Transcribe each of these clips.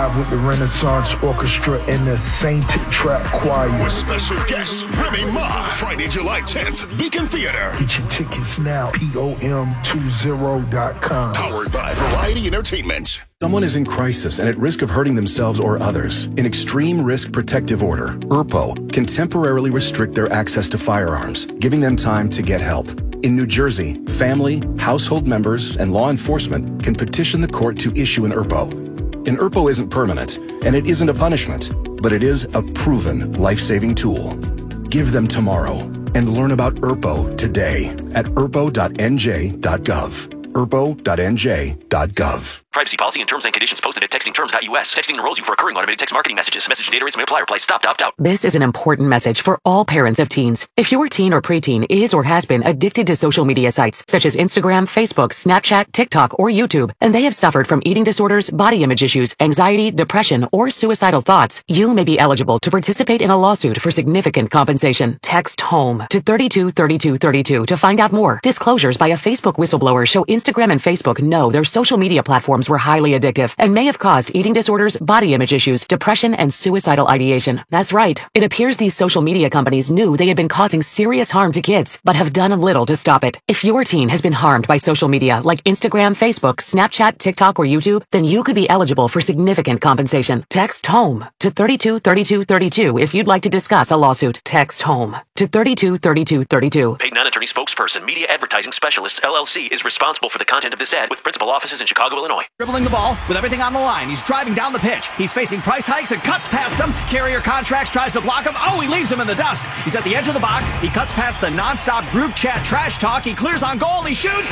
live with the Renaissance Orchestra and the Saint Trap Choir. With special guest Remy Ma, Friday, July 10th, Beacon Theater. Get your tickets now, POM20.com. Powered by Variety Entertainment. Someone is in crisis and at risk of hurting themselves or others. An Extreme Risk Protective Order, ERPO, can temporarily restrict their access to firearms, giving them time to get help. In New Jersey, family, household members, and law enforcement can petition the court to issue an ERPO. An ERPO isn't permanent, and it isn't a punishment, but it is a proven life-saving tool. Give them tomorrow and learn about ERPO today at erpo.nj.gov. erpo.nj.gov. Privacy policy and terms and conditions posted at textingterms.us. Texting enrolls you for recurring automated text marketing messages. Message data rates may apply. Reply stop to opt out. This is an important message for all parents of teens. If your teen or preteen is or has been addicted to social media sites such as Instagram, Facebook, Snapchat, TikTok, or YouTube, and they have suffered from eating disorders, body image issues, anxiety, depression, or suicidal thoughts, you may be eligible to participate in a lawsuit for significant compensation. Text HOME to 323232 to find out more. Disclosures by a Facebook whistleblower show Instagram and Facebook know their social media platforms were highly addictive and may have caused eating disorders, body image issues, depression, and suicidal ideation. That's right. It appears these social media companies knew they had been causing serious harm to kids, but have done little to stop it. If your teen has been harmed by social media like Instagram, Facebook, Snapchat, TikTok, or YouTube, then you could be eligible for significant compensation. Text HOME to 323232 if you'd like to discuss a lawsuit. Text HOME to 323232. Paid non-attorney spokesperson, Media Advertising Specialists, LLC, is responsible for the content of this ad with principal offices in Chicago, Illinois. Dribbling the ball with everything on the line. He's driving down the pitch. He's facing price hikes and cuts past him. Carrier Contracts tries to block him. Oh, he leaves him in the dust. He's at the edge of the box. He cuts past the nonstop group chat trash talk. He clears on goal. He shoots.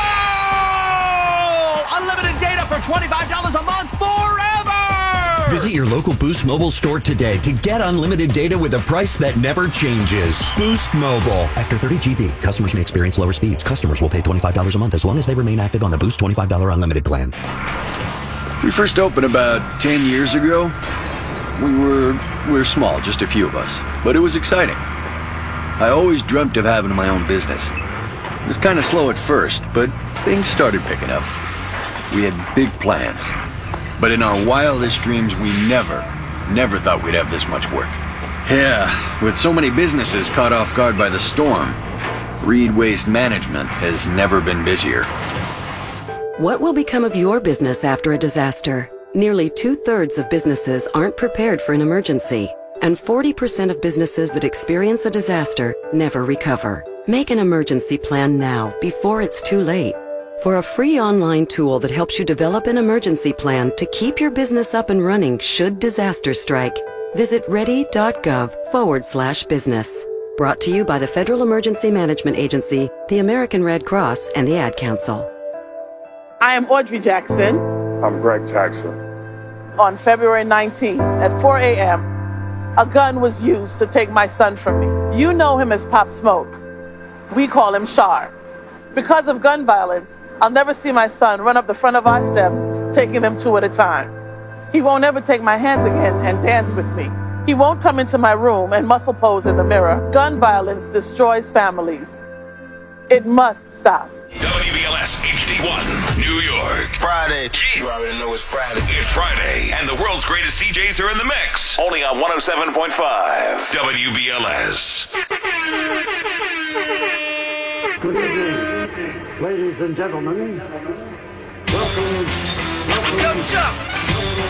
Goal! Unlimited data for $25 a month forever! Visit your local Boost Mobile store today to get unlimited data with a price that never changes. Boost Mobile. After 30 GB, customers may experience lower speeds. Customers will pay $25 a month as long as they remain active on the Boost $25 unlimited plan. We first opened about 10 years ago. We were small, just a few of us, but it was exciting. I always dreamt of having my own business. It was kind of slow at first, but things started picking up. We had big plans. But in our wildest dreams, we never thought we'd have this much work. Yeah, with so many businesses caught off guard by the storm, Reed Waste Management has never been busier. What will become of your business after a disaster? Nearly 2/3 of businesses aren't prepared for an emergency, and 40% of businesses that experience a disaster never recover. Make an emergency plan now, before it's too late. For a free online tool that helps you develop an emergency plan to keep your business up and running should disaster strike, visit ready.gov/business. Brought to you by the Federal Emergency Management Agency, the American Red Cross, and the Ad Council. I am Audrey Jackson. I'm Greg Jackson. On February 19th at 4 a.m., a gun was used to take my son from me. You know him as Pop Smoke. We call him Shar. Because of gun violence, I'll never see my son run up the front of our steps, taking them 2 at a time. He won't ever take my hands again and dance with me. He won't come into my room and muscle pose in the mirror. Gun violence destroys families. It must stop. WBLS HD1, New York. Friday. Yeah. You already know it's Friday. It's Friday, and the world's greatest DJs are in the mix. Only on 107.5 WBLS. Good evening, ladies and gentlemen. Welcome. Jump!